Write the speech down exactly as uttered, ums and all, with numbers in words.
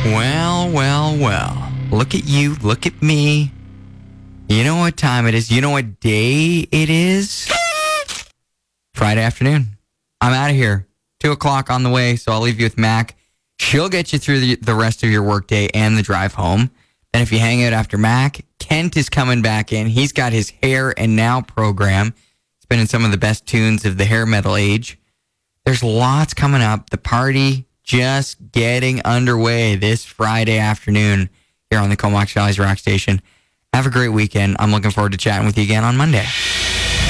Well, well, well. Look at you. Look at me. You know what time it is. You know what day it is? Friday afternoon. I'm out of here. Two o'clock on the way, so I'll leave you with Mac. She'll get you through the, the rest of your workday and the drive home. And if you hang out after Mac, Kent is coming back in. He's got his Hair and Now program. Spinning some of the best tunes of the hair metal age. There's lots coming up. The party just getting underway this Friday afternoon here on the Comox Valley's Rock Station. Have a great weekend. I'm looking forward to chatting with you again on Monday.